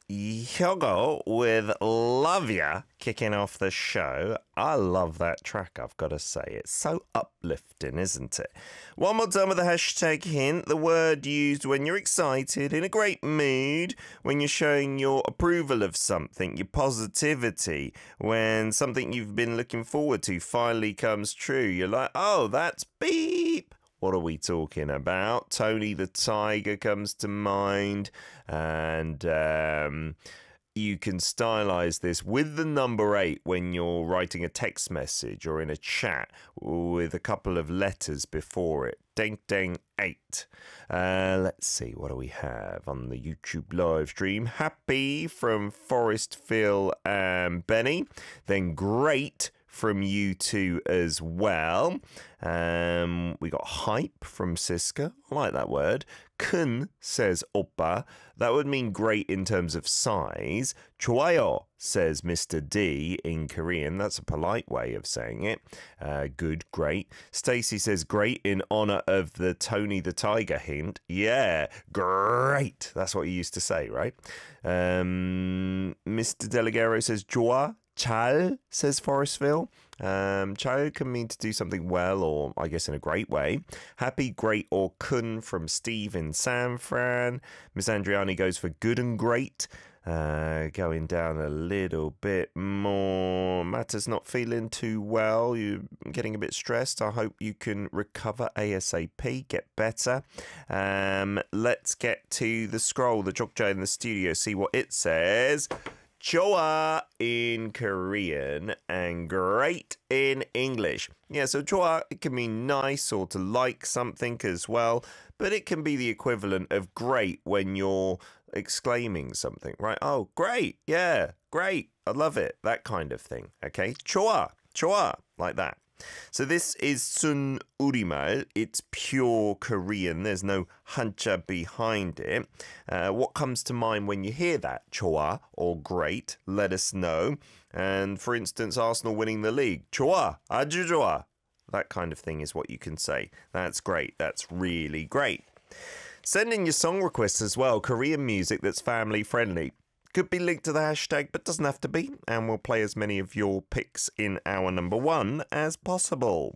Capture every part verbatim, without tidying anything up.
Hyogo with Love Ya kicking off the show. I love that track, I've got to say. It's so uplifting, isn't it? One more time with the hashtag hint. The word used when you're excited, in a great mood, when you're showing your approval of something, your positivity, when something you've been looking forward to finally comes true. You're like, oh, that's beep. What are we talking about? Tony the Tiger comes to mind, and um, you can stylize this with the number eight when you're writing a text message or in a chat with a couple of letters before it. Ding, ding, eight. Uh, let's see, what do we have on the YouTube live stream? Happy from Forest, Phil and Benny. Then great from you two as well. Um, we got hype from Siska. I like that word. Kun says oppa. That would mean great in terms of size. Choayo says Mister D in Korean. That's a polite way of saying it. Uh, good, great. Stacy says great in honor of the Tony the Tiger hint. Yeah, great. That's what you used to say, right? Um, Mister Delegaro says joa. Chal, says Forestville. Um, chal can mean to do something well, or I guess in a great way. Happy, great, or kun from Steve in San Fran. Miss Andriani goes for good and great. Uh, going down a little bit more. Matters not feeling too well. You're getting a bit stressed. I hope you can recover ASAP, get better. Um, let's get to the scroll, the Jokja in the studio, see what it says. Joa in Korean and great in English. Yeah, so joa, it can mean nice or to like something as well, but it can be the equivalent of great when you're exclaiming something, right? Oh, great, yeah, great, I love it, that kind of thing, okay? Joa, joa, like that. So this is Sun Urimal. It's pure Korean. There's no hancha behind it. Uh, what comes to mind when you hear that? Choa or great? Let us know. And for instance, Arsenal winning the league. Choa, 아주 좋아. That kind of thing is what you can say. That's great. That's really great. Send in your song requests as well. Korean music that's family friendly. Could be linked to the hashtag, but doesn't have to be. And we'll play as many of your picks in our number one as possible.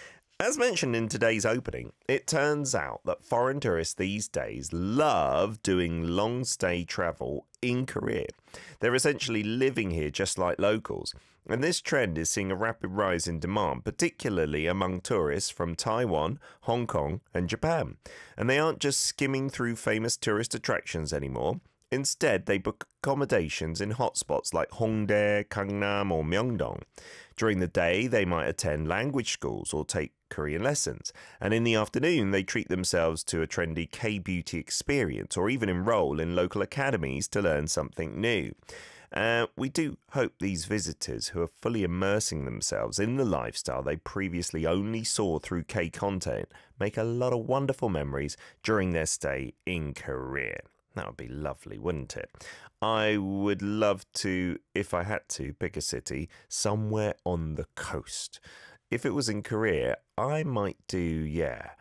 As mentioned in today's opening, it turns out that foreign tourists these days love doing long stay travel in Korea. They're essentially living here just like locals. And this trend is seeing a rapid rise in demand, particularly among tourists from Taiwan, Hong Kong and Japan. And they aren't just skimming through famous tourist attractions anymore. Instead, they book accommodations in hotspots like Hongdae, Gangnam or Myeongdong. During the day, they might attend language schools or take Korean lessons. And in the afternoon, they treat themselves to a trendy K-beauty experience or even enroll in local academies to learn something new. Uh, we do hope these visitors who are fully immersing themselves in the lifestyle they previously only saw through K-content make a lot of wonderful memories during their stay in Korea. That would be lovely, wouldn't it? I would love to, if I had to, pick a city somewhere on the coast. If it was in Korea, I might do, yeah,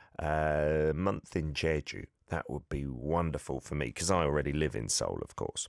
a month in Jeju. That would be wonderful for me because I already live in Seoul, of course.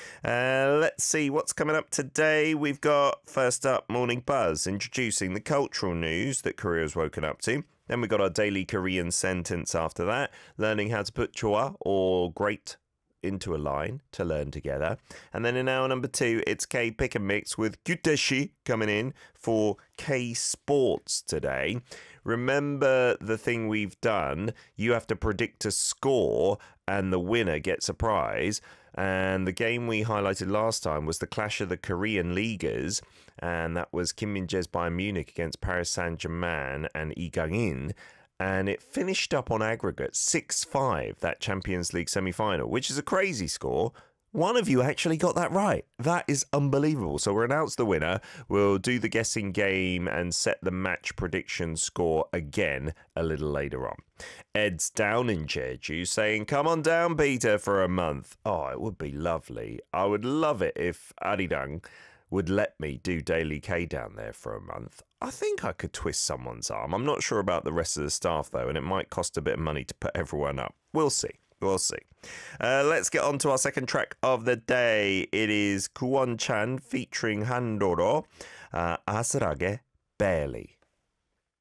Uh, let's see what's coming up today. We've got, first up, Morning Buzz, introducing the cultural news that Korea has woken up to. Then we've got our daily Korean sentence after that, learning how to put choa or great into a line to learn together. And then in hour number two, it's K Pick and Mix with Gyuteshi coming in for K Sports today. Remember the thing we've done, you have to predict a score and the winner gets a prize. And the game we highlighted last time was the clash of the Korean leaguers, and that was Kim Min-jae's Bayern Munich against Paris Saint-Germain and Lee Gang-in. And it finished up on aggregate six five, that Champions League semi-final, which is a crazy score. One of you actually got that right. That is unbelievable. So we'll announce the winner. We'll do the guessing game and set the match prediction score again a little later on. Ed's down in Jeju saying, come on down, Peter, for a month. Oh, it would be lovely. I would love it if Arirang would let me do Daily K down there for a month. I think I could twist someone's arm. I'm not sure about the rest of the staff, though, and it might cost a bit of money to put everyone up. We'll see. We'll see. Uh, let's get on to our second track of the day. It is Kwon Chan featuring Handoro, uh, Asrage Barely.